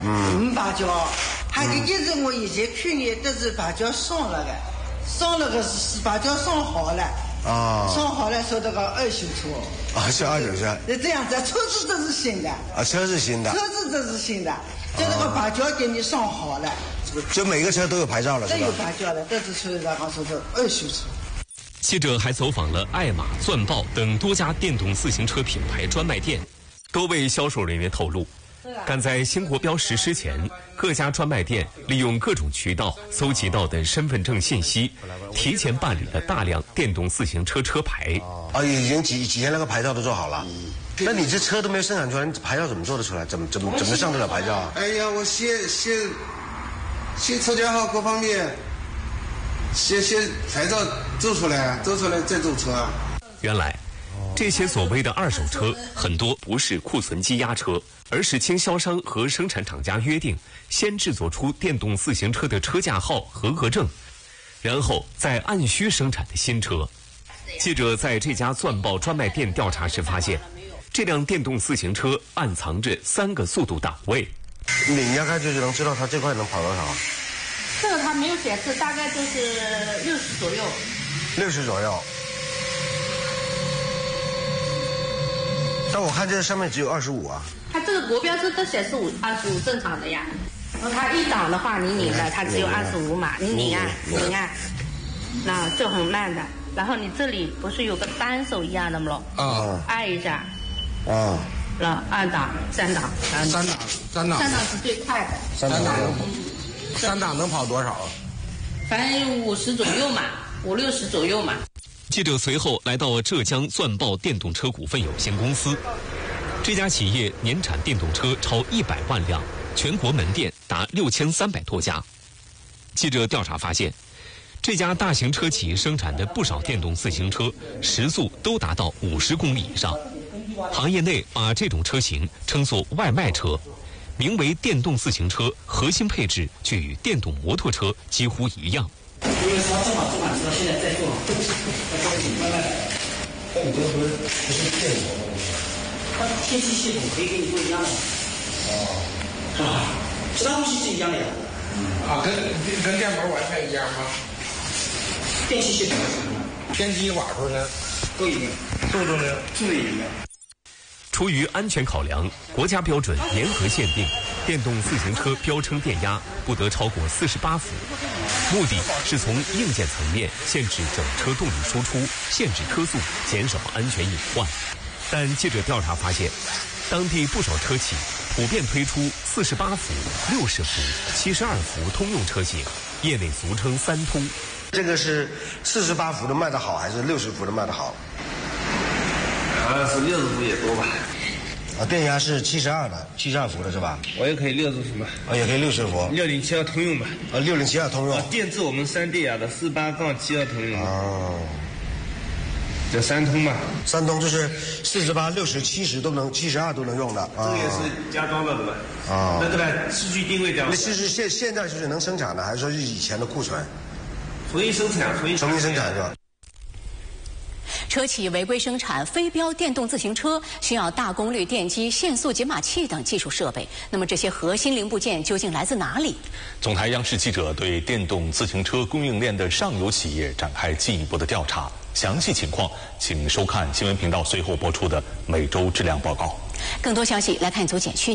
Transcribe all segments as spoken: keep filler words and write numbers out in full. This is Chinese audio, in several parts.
嗯，五把胶，还有一直我以前去年都是把胶送了的，送了个是把胶送好了。啊，送好了收到个二手车。 啊，是二手车。 那这样子，车子都是新的。 啊，车是新的。 车子都是新的，就那个把胶给你送好了。 就每个车都有牌照了，是吧？ 都有牌照了，都是属于咱刚说的二手车。 记者还走访了爱玛、钻豹等多家电动自行车品牌专卖店，多位销售人员透露，赶在新国标实施前，各家专卖店利用各种渠道搜集到的身份证信息，提前办理了大量电动自行车车牌。 啊，已经几几天那个牌照都做好了。嗯，那你这车都没有生产出来，你牌照怎么做得出来？怎么怎么怎么上得了牌照啊？ 哎呀，我写写写车架号各方面，写写牌照做出来，做出来再做车啊。 原来，这些所谓的二手车很多不是库存积压车，而是经销商和生产厂家约定，先制作出电动自行车的车架号合格证，然后再按需生产的新车。记者在这家钻豹专卖店调查时发现，这辆电动自行车暗藏着三个速度档位。 你大概就是能知道它这块能跑多少？ 这个它没有显示，大概就是六十左右。 六十左右。但我看这上面只有二十五啊。 它这个国标车都显示五二十五正常的呀。然后它一档的话，你拧了它只有二十五码，你拧啊拧啊，那就很慢的。然后你这里不是有个单手一样的吗？啊，按一下。啊。然后二档、三档、 三档、三档。 三档是最快的。 三档能跑，三档能跑多少？ 反正五十左右嘛，五六十左右嘛。 记者随后来到浙江钻豹电动车股份有限公司，这家企业年产电动车超一百万辆，全国门店达六千三百多家。记者调查发现，这家大型车企生产的不少电动自行车时速都达到五十公里以上，行业内把这种车型称作外卖车，名为电动自行车，核心配置却与电动摩托车几乎一样。 因为它正好这款车现在在做在做外卖，但你这不是不是电摩托车，它天气系统可以给你不一样的。哦，是吧？其他东西是一样的呀。 嗯啊，跟跟电摩完全一样吗？ 电气系统是什么？ 天机瓦数呢？ 都一样， 速度呢？ 速度也一样。 出于安全考量，国家标准严格限定，电动自行车标称电压不得超过四十八伏，目的是从硬件层面限制整车动力输出，限制车速，减少安全隐患。但记者调查发现，当地不少车企普遍推出四十八伏、六十伏、七十二伏通用车型，业内俗称三通。 这个是四十八伏的卖得好，还是六十伏的卖得好？ 好像是六十伏也多吧。 啊，电压是七十二的，七十二伏的是吧？ 我也可以六十伏嘛。 啊，也可以六十伏。 六零七二通用吧。 啊，六零七二通用。 啊，电制我们三电压的四八杠七二通用。 哦。 这三通嘛。 三通就是四十八、六十、七十都能，七十二都能用的。 这个也是加装的对吧？ 啊。 那对吧？数据定位这样。 那是是现现在就是能生产的，还是说是以前的库存？ 重新生产，重新重新生产是吧？ 车企违规生产非标电动自行车，需要大功率电机、限速解码器等技术设备。那么这些核心零部件究竟来自哪里？ 总台央视记者对电动自行车供应链的上游企业展开进一步的调查。详细情况，请收看新闻频道随后播出的每周质量报告。 更多消息来看一组简讯。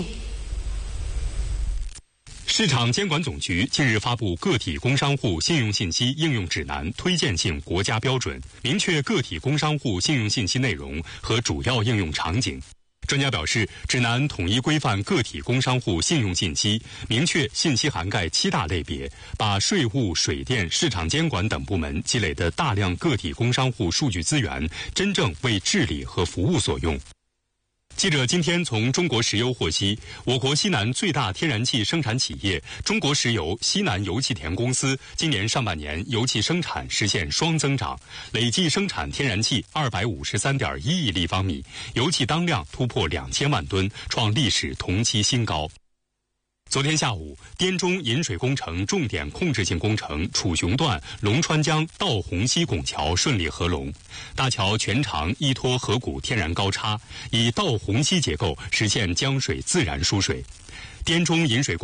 市场监管总局近日发布《个体工商户信用信息应用指南》推荐性国家标准，明确个体工商户信用信息内容和主要应用场景。专家表示，指南统一规范个体工商户信用信息，明确信息涵盖七大类别，把税务、水电、市场监管等部门积累的大量个体工商户数据资源，真正为治理和服务所用。记者今天从中国石油获悉，我国西南最大天然气生产企业中国石油西南油气田公司今年上半年油气生产实现双增长，累计生产天然气二百五十三点一亿立方米，油气当量突破两千万吨，创历史同期新高。昨天下午，滇中引水工程重点控制性工程楚雄段龙川江到虹溪拱桥顺利合龙，大桥全长依托河谷天然高差，以倒虹溪结构实现江水自然输水。 滇中引水